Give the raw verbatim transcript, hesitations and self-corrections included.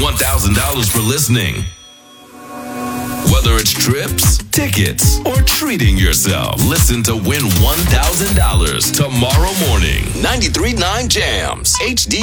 one thousand dollars for listening. Whether it's trips, tickets, or treating yourself, listen to Win one thousand dollars tomorrow morning. ninety-three point nine Jams, H D.